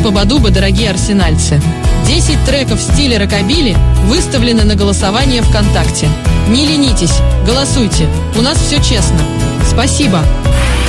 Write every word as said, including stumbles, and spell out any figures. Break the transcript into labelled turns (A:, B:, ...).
A: Пабадуба, дорогие арсенальцы. десять треков в стиле рокобили выставлены на голосование ВКонтакте. Не ленитесь, голосуйте, у нас все честно. Спасибо.